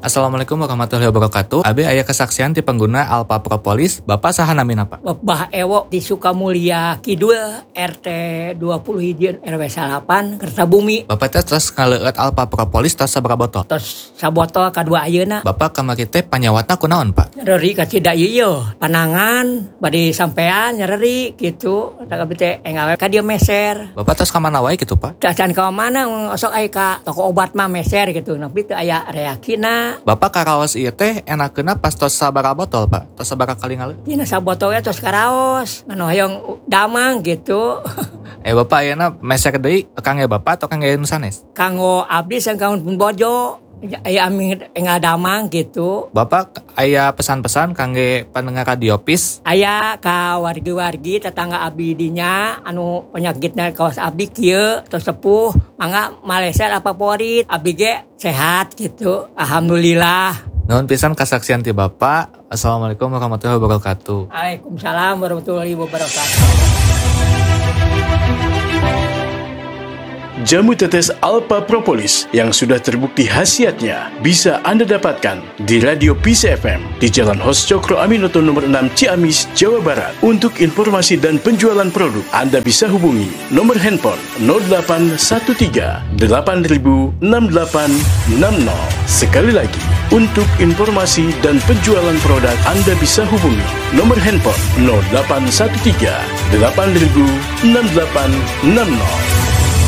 Assalamualaikum warahmatullahi wabarakatuh. Abi aya kesaksian ti pengguna Alpha Propolis. Bapak saha namina Pak? Bapak Ewo di Sukamulya Kidul RT 21 RW 8 Kertabumi. Bapak teh terus ngaleueut Alpha Propolis tos sabaraha botol? Tos sabotol kadua ayeuna. Bapak kamari teh panyawatna kunaon Pak? Nyeri kacida ieu panangan badi sampean nyeri gitu. Tak abdi teh engawe ka dieu meser. Bapak tos ka mana wae gitu Pak? Cacan ka mana sok aya ka toko obat mah meser gitu. Tapi teu aya reaksina. Bapak karaos ieu teh enakeuna pas tos sabaraha botol Pak? Tos sabaraha kali ngaleueut? Dina sabotolnya tos karaos. Nganu hoyong damang gitu. Bapak ayeuna meser deui kangge Bapak atau kangge nu sanes? Kanggo abdi sang kanggo pun bojo. Aya amin enggak damang gitu. Bapak aya pesan-pesan kangge pendengar radiopis? Aya ka wargi-wargi tetangga abdi dinya anu penyakitna kawas abdi kieu tos sepuh mangga Malaysia apa favorit abdi ge sehat gitu. Alhamdulillah. Nuhun pisan kasaksian ti Bapak. Assalamualaikum warahmatullahi wabarakatuh. Waalaikumsalam warahmatullahi wabarakatuh. Jamu tetes Alpha Propolis yang sudah terbukti khasiatnya bisa Anda dapatkan di Radio Peace FM di Jalan Hos Cokro Aminoto nomor 6 Ciamis, Jawa Barat. Untuk informasi dan penjualan produk, Anda bisa hubungi nomor handphone 0813 8000 6860. Sekali lagi, untuk informasi dan penjualan produk, Anda bisa hubungi nomor handphone 0813 8000 6860.